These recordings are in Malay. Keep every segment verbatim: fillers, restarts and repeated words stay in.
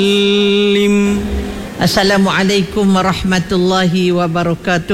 Assalamualaikum warahmatullahi wabarakatuh.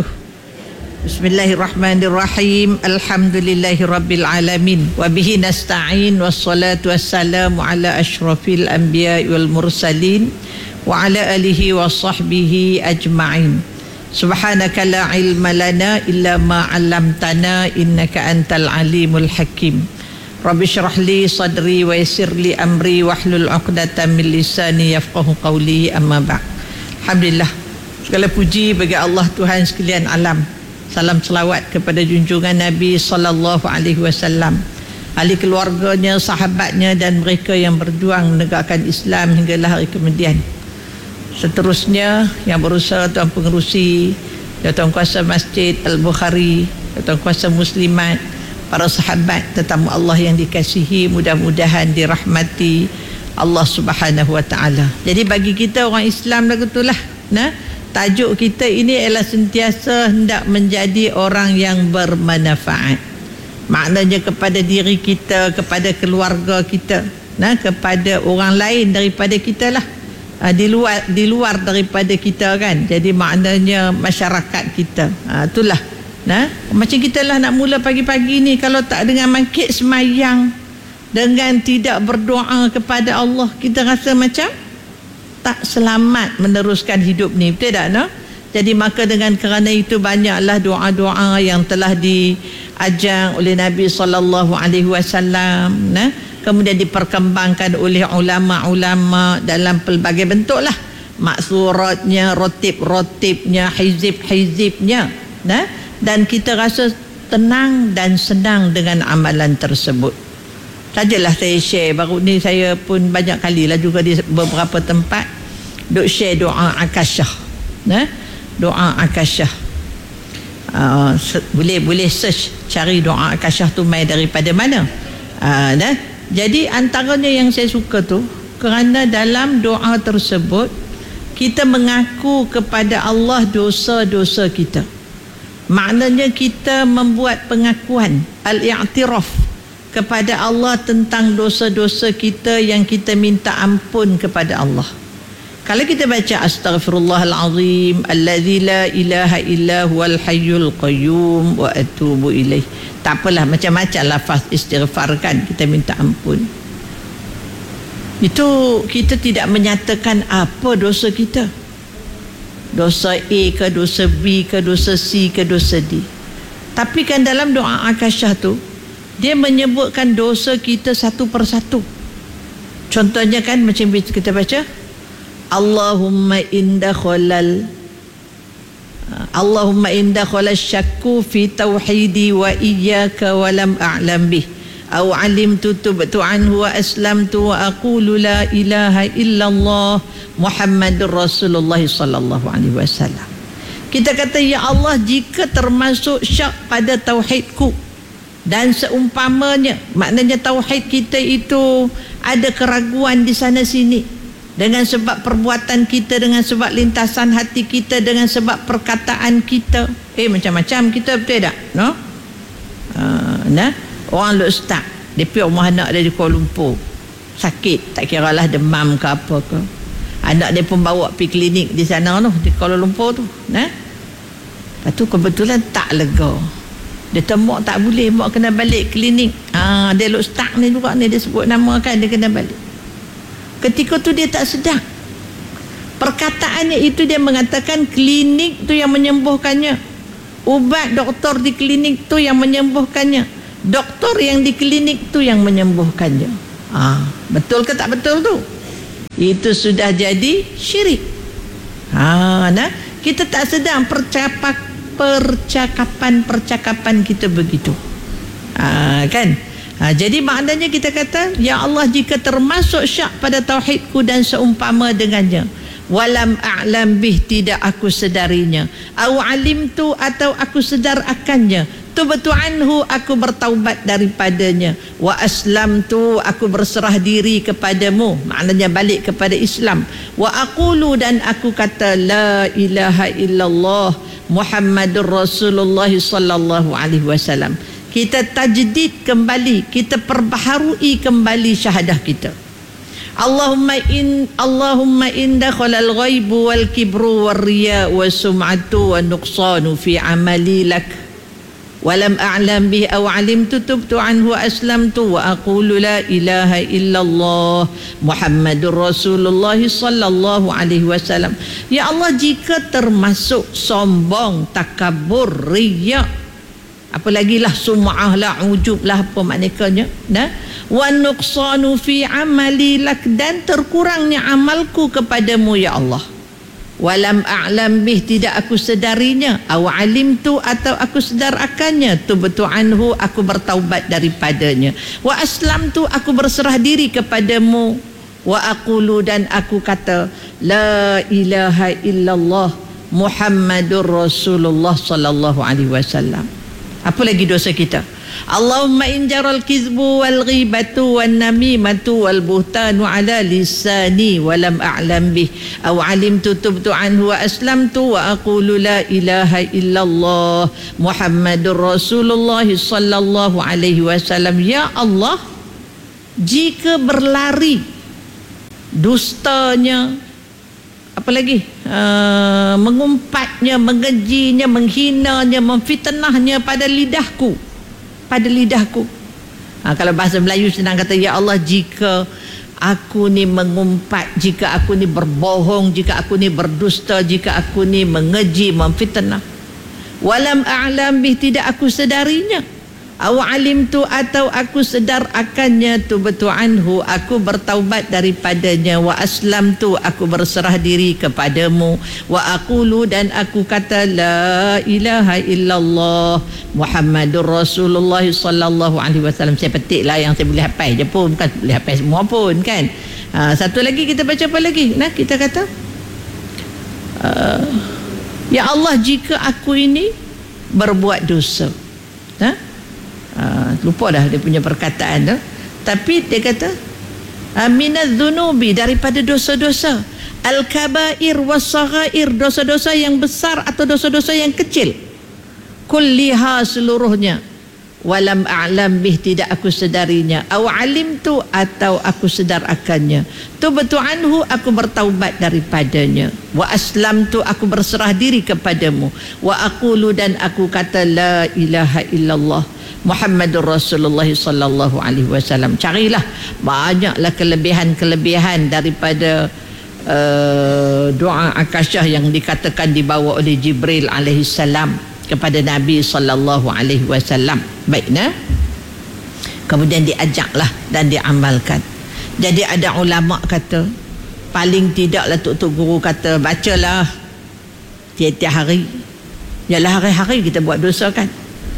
Bismillahirrahmanirrahim. Alhamdulillahi rabbil alamin. Wa bihi nasta'in. Wassalatu wassalamu ala ashrafil anbiya'i wal mursalin wa ala alihi wa sahbihi ajma'in. Subhanaka la ilma lana illa ma 'allamtana innaka antal alimul hakim. Rabbi syrah li sadri wa yassir li amri wahlul 'uqdatam min lisani yafqahu qawli, amma ba'd. Alhamdulillah, segala puji bagi Allah Tuhan sekalian alam. Salam selawat kepada junjungan Nabi sallallahu alaihi wasallam, ahli keluarganya, sahabatnya dan mereka yang berjuang menegakkan Islam hinggalah hari kemudian. Seterusnya yang berusaha Tuan Pengerusi, Tuan Kuasa Masjid Al-Bukhari, Tuan Kuasa Muslimat, para sahabat tetamu Allah yang dikasihi, mudah-mudahan dirahmati Allah Subhanahu wa taala. Jadi bagi kita orang Islam lagu itulah, nah, tajuk kita ini ialah sentiasa hendak menjadi orang yang bermanfaat. Maknanya kepada diri kita, kepada keluarga kita, nah, kepada orang lain daripada kita lah. Ha, di luar di luar daripada kita kan. Jadi maknanya masyarakat kita. Ha, itulah. Nah, macam kita lah nak mula pagi-pagi ni, kalau tak dengan mangkit semayang, dengan tidak berdoa kepada Allah, kita rasa macam tak selamat meneruskan hidup ni, betul tak? No? Jadi maka dengan kerana itu banyaklah doa-doa yang telah diajar oleh Nabi sallallahu alaihi wasallam, nah, kemudian diperkembangkan oleh ulama-ulama dalam pelbagai bentuk lah, maksuratnya, rotib-rotibnya, hizib-hizibnya, nah. Dan kita rasa tenang dan senang dengan amalan tersebut. Sajalah saya share, baru ni saya pun banyak kali lah juga di beberapa tempat duk share doa akasyah, nah, doa akasyah. Uh, boleh boleh search, cari doa akasyah tu mai daripada mana. Uh, nah, jadi antaranya yang saya suka tu kerana dalam doa tersebut kita mengaku kepada Allah dosa-dosa kita. Maknanya kita membuat pengakuan, al-i'tiraf kepada Allah tentang dosa-dosa kita yang kita minta ampun kepada Allah. Kalau kita baca astaghfirullahalazim allazi la ilaha illa huwal hayyul qayyum wa atubu ilaih, tak apalah, macam-macam lafaz istighfar kan, kita minta ampun. Itu kita tidak menyatakan apa dosa kita, dosa A ke, dosa B ke, dosa C ke, dosa D. Tapi kan dalam doa akasyah tu dia menyebutkan dosa kita satu persatu. Contohnya kan macam kita baca Allahumma inda khalal Allahumma inda khalal syakku fi tauhidi wa iyyaka wa lam a'lam bih aw alimtu tubtu anhu wa aslamtu wa aqulu la ilaha illallah Muhammadur Rasulullah sallallahu alaihi wasallam. Kita kata, ya Allah, jika termasuk syak pada tauhidku dan seumpamanya, maknanya tauhid kita itu ada keraguan di sana sini dengan sebab perbuatan kita, dengan sebab lintasan hati kita, dengan sebab perkataan kita, eh macam-macam kita, betul tak? No? Uh, nah, orang lu start, dia pergi rumah anak dia di Kuala Lumpur, sakit, tak kira lah demam ke apa ke, anak dia pun bawa pergi klinik di sana tu, di Kuala Lumpur tu, nah. Lepas tu kebetulan tak lega, dia temuk tak boleh, mak kena balik klinik. Ah, dia lu start ni juga ni, dia sebut nama kan, dia kena balik. Ketika tu dia tak sedar, perkataannya itu dia mengatakan klinik tu yang menyembuhkannya, ubat doktor di klinik tu yang menyembuhkannya, doktor yang di klinik tu yang menyembuhkannya. Ah, betul ke tak betul tu? Itu sudah jadi syirik. Ah, nah, kita tak sedang percakapan percakapan-percakapan kita begitu. Ah, kan? Ha, jadi maknanya kita kata, ya Allah, jika termasuk syak pada tauhidku dan seumpama dengannya, walam a'lam bih, tidak aku sedarinya, au alimtu, atau aku sedar akannya, tubtu anhu, aku bertaubat daripadanya, wa aslamtu, aku berserah diri kepadamu, maknanya balik kepada Islam, wa aqulu, dan aku kata la ilaha illallah Muhammadur Rasulullah sallallahu alaihi wasallam. Kita tajdid kembali, kita perbaharui kembali syahadah kita. Allahumma in Allahumma in dakhalal ghaibu wal kibru wal riya wa sum'atu wa nuqsanu fi amali lak walam a'lam bih aw alimtu tubtu anhu aslamtu wa aqulu la ilaha illallah Muhammadur Rasulullah sallallahu alaihi wasallam. Ya Allah, jika termasuk sombong, takabur, riya, apa lagi lah, sum'ah lah, ujub lah, apa maknanya, nah, wa nuqsanu fi amali lak, dan terkurangnya amalku kepadamu ya Allah, walam a'lam bih, tidak aku sedarinya, aw alimtu, atau aku sedar akannya, tubtu anhu, aku bertaubat daripadanya, wa aslamtu, aku berserah diri kepadamu, wa aqulu, dan aku kata la ilaha illallah Muhammadur Rasulullah sallallahu alaihi wasallam. Apa lagi dosa kita? Allahumma in jaral kizbu wal ghibatu wan namimatu wal buhtanu ala lisani walam a'lam bih aw alimtu tubtu anhu wa aslamtu wa aqulu la ilaha illallah Muhammadur Rasulullah sallallahu alaihi wasallam. Ya Allah, jika berlari dustanya, apa lagi, uh, mengumpatnya, mengejinya, menghinanya, memfitnahnya pada lidahku, pada lidahku. Ha, kalau bahasa Melayu senang kata, ya Allah, jika aku ni mengumpat, jika aku ni berbohong, jika aku ni berdusta, jika aku ni mengeji, memfitnah, walam a'lam bih, tidak aku sedarinya, aw alimtu, atau aku sedar akannya, tubtu anhu, aku bertaubat daripadanya, wa aslamtu, aku berserah diri kepadamu, wa aqulu, dan aku kata la ilaha illallah Muhammadur Rasulullah sallallahu alaihi wasallam. Saya petiklah yang saya boleh hafal je pun, bukan boleh hafal semua pun kan. Ha, satu lagi kita baca apa lagi? Nah, kita kata uh, ya Allah, jika aku ini berbuat dosa, ha? Uh, lupa dah dia punya perkataan tu, tapi dia kata minadz dzunubi, daripada dosa-dosa, al-kabair was-saghair, dosa-dosa yang besar atau dosa-dosa yang kecil, kulliha, seluruhnya, walam a'lam bih, tidak aku sedarinya, aw alimtu, atau aku sedar akannya, tubtu anhu, aku bertaubat daripadanya, wa aslamtu, aku berserah diri kepadamu, wa aqulu, dan aku kata la ilaha illallah Muhammadur Rasulullah sallallahu alaihi wasallam. Carilah banyaklah kelebihan-kelebihan daripada uh, doa akasyah yang dikatakan dibawa oleh Jibril alaihi salam kepada Nabi sallallahu alaihi wasallam. Baik, nah. Kemudian diajaklah dan diamalkan. Jadi ada ulama kata, paling tidaklah tok-tok guru kata, bacalah tiap-tiap hari. Yalah, hari-hari kita buat dosa kan.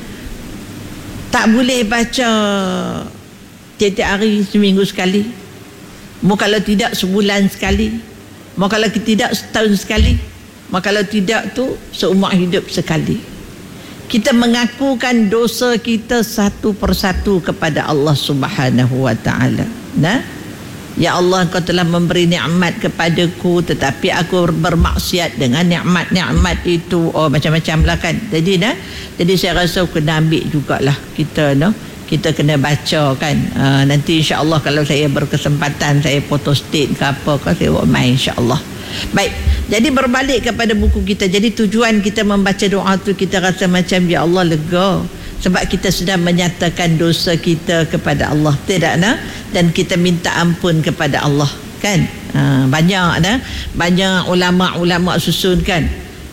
Tak boleh baca tiap-tiap hari, seminggu sekali. Mau kalau tidak sebulan sekali. Mau kalau tidak setahun sekali. Mau kalau tidak tu seumur hidup sekali. Kita mengakukan dosa kita satu persatu kepada Allah Subhanahu wa taala. Nah, ya Allah, Engkau telah memberi nikmat kepadaku, tetapi aku bermaksiat dengan nikmat-nikmat itu. Oh, macam-macam lah kan. Jadi nah, jadi saya rasa kena ambil jugalah kita, no? Kita kena baca kan. Uh, nanti insya-Allah kalau saya berkesempatan, saya foto state ke apa ke, saya buat main insya-Allah. Baik, jadi berbalik kepada buku kita. Jadi tujuan kita membaca doa tu, kita rasa macam ya Allah lega, sebab kita sedang menyatakan dosa kita kepada Allah, tidak nah? Dan kita minta ampun kepada Allah kan. Ha, banyak nah, banyak ulama-ulama susun kan,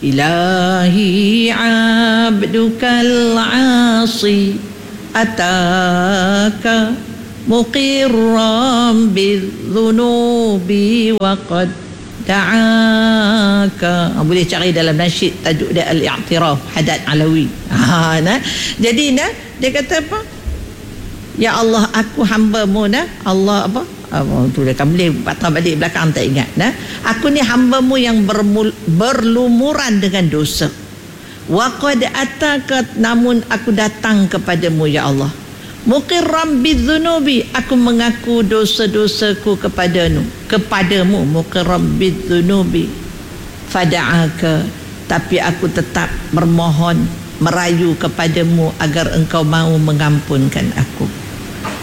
ilahi abdukal asi ataka muqirram bidzunubi wa qad da'aka. Ha, boleh cari dalam nasyid, tajuk dia Al-I'tiraf Haddad Alawi. Ha, nah. Jadi nah, dia kata apa? Ya Allah, aku hamba-Mu, nah. Allah apa? Oh, tu dah kan boleh patah balik belakang, tak ingat nah. Aku ni hamba-Mu yang bermul, berlumuran dengan dosa. Wa qad ataka, namun aku datang kepadamu ya Allah. Muqirram bidzunubi, aku mengaku dosa-dosaku kepadamu, kepadamu muqirram bidzunubi. Fada'aka, tapi aku tetap bermohon, merayu kepadamu agar engkau mau mengampunkan aku.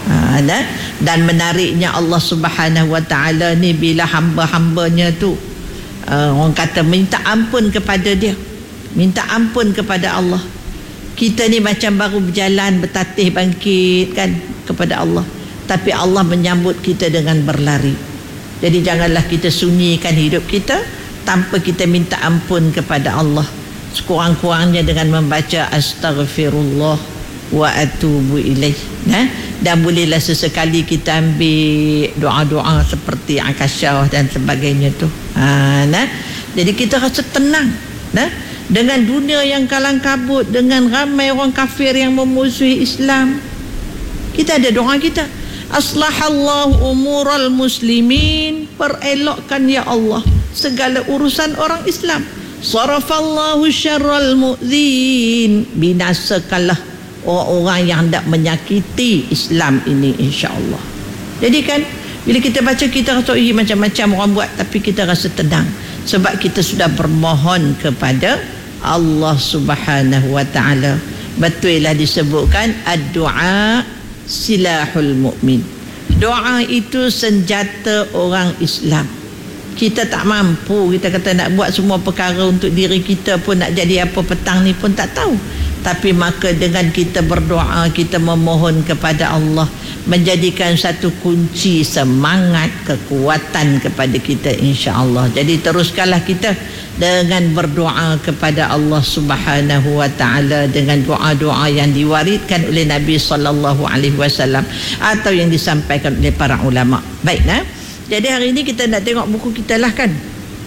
Ha, dan, dan menariknya Allah Subhanahu Wa Taala ni bila hamba-hambanya tu uh, orang kata minta ampun kepada dia, minta ampun kepada Allah. Kita ni macam baru berjalan bertatih bangkit kan kepada Allah, tapi Allah menyambut kita dengan berlari. Jadi janganlah kita sunyikan hidup kita tanpa kita minta ampun kepada Allah, sekurang-kurangnya dengan membaca astaghfirullah wa atubu ilaih. Nah, dan bolehlah sesekali kita ambil doa-doa seperti akasyah dan sebagainya tu. Ha, nah, jadi kita rasa tenang. Nah, dengan dunia yang kalang kabut, dengan ramai orang kafir yang memusuhi Islam, kita ada doa kita. Aslahallahu umural muslimin, perelokkan ya Allah segala urusan orang Islam. Sarafallahu syarral mu'zin, binasakanlah orang-orang yang hendak menyakiti Islam ini insya-Allah. Jadi kan bila kita baca kita rasa eh, macam-macam orang buat, tapi kita rasa tenang sebab kita sudah bermohon kepada Allah Subhanahu Wa Taala. Betul lah disebutkan ad-du'a silahul mu'min. Doa itu senjata orang Islam. Kita tak mampu, kita kata nak buat semua perkara untuk diri kita pun, nak jadi apa petang ni pun tak tahu. Tapi maka dengan kita berdoa, kita memohon kepada Allah, menjadikan satu kunci semangat, kekuatan kepada kita insya-Allah. Jadi teruskanlah kita dengan berdoa kepada Allah Subhanahu Wa Taala dengan doa-doa yang diwariskan oleh Nabi sallallahu alaihi wasallam atau yang disampaikan oleh para ulama. Baik, nah. Jadi hari ini kita nak tengok buku kita lah kan.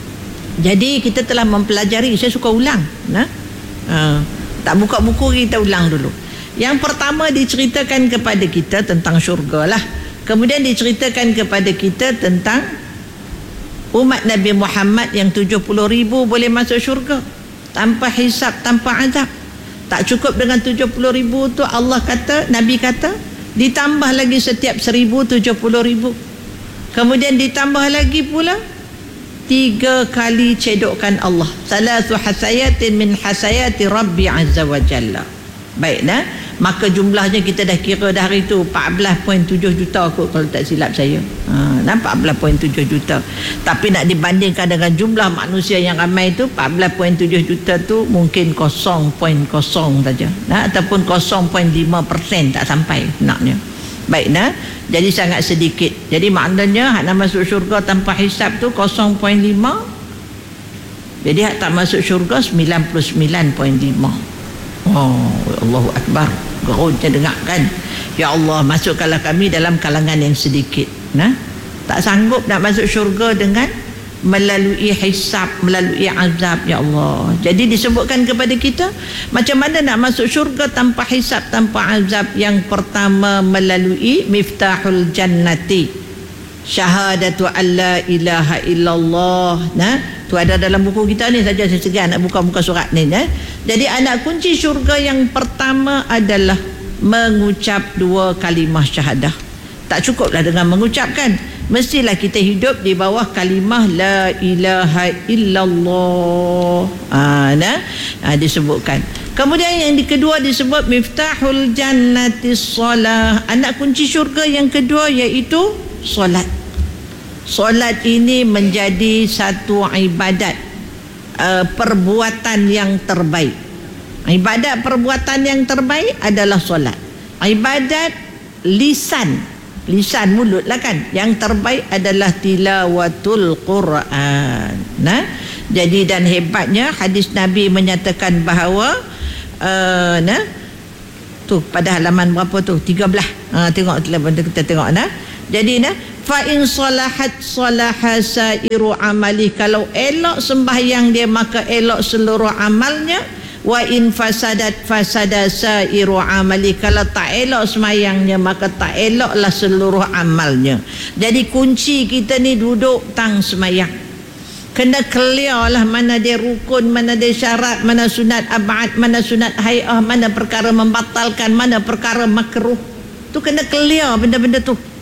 Jadi kita telah mempelajari, saya suka ulang, nah. Uh, tak buka buku, kita ulang dulu. Yang pertama diceritakan kepada kita tentang syurga lah. Kemudian diceritakan kepada kita tentang umat Nabi Muhammad yang tujuh puluh ribu boleh masuk syurga tanpa hisab, tanpa azab. Tak cukup dengan tujuh puluh ribu tu, Allah kata, Nabi kata ditambah lagi setiap seribu tujuh puluh ribu. Kemudian ditambah lagi pula tiga kali cedokan Allah. Salasu hasayatin min hasayati Rabbi Azza wa Jalla. Baik, nah, maka jumlahnya kita dah kira dah hari tu empat belas perpuluhan tujuh juta kot kalau tak silap saya. Ha, nah, empat belas perpuluhan tujuh juta. Tapi nak dibandingkan dengan jumlah manusia yang ramai tu, empat belas perpuluhan tujuh juta tu mungkin kosong perpuluhan kosong saja. Nah, ataupun kosong perpuluhan lima peratus tak sampai naknya. Baik, nah. Jadi sangat sedikit. Jadi maknanya hak nak masuk syurga tanpa hisab tu kosong perpuluhan lima. Jadi hak tak masuk syurga sembilan puluh sembilan perpuluhan lima. Oh, Allahu Akbar. Gerunnya dengar kan. Ya Allah, masukkanlah kami dalam kalangan yang sedikit. Nah, tak sanggup nak masuk syurga dengan melalui hisab, melalui azab, ya Allah. Jadi disebutkan kepada kita macam mana nak masuk syurga tanpa hisab, tanpa azab. Yang pertama melalui miftahul jannati, syahadatu alla ilaha illallah. Nah, tu ada dalam buku kita ni saja, saya segan nak buka muka surat ni. Nah. Jadi anak kunci syurga yang pertama adalah mengucap dua kalimah syahadah. Tak cukuplah dengan mengucapkan, mestilah kita hidup di bawah kalimah la ilaha illallah. Ah, nah, ah, disebutkan. Kemudian yang kedua disebut miftahul jannati shalah. Anak kunci syurga yang kedua iaitu solat. Solat ini menjadi satu ibadat, uh, perbuatan yang terbaik. Ibadat perbuatan yang terbaik adalah solat. Ibadat lisan, lisan mulut lah kan. Yang terbaik adalah tilawatul Quran. Nah, jadi dan hebatnya hadis Nabi menyatakan bahawa uh, nah, tu pada halaman berapa tu? tiga belas. Ha, tengok kita tengok nah. Jadi nah, fa in salahat salaha sairu amali, kalau elok sembahyang dia maka elok seluruh amalnya. Wa in fasadat fasada sairu amali, kalau tak elok sembahyangnya maka tak eloklah seluruh amalnya. Jadi kunci kita ni duduk tang sembahyang, kena clear lah mana dia rukun, mana dia syarat, mana sunat abad, mana sunat hai'ah, mana perkara membatalkan, mana perkara makruh. Tu kena clear benda-benda tu.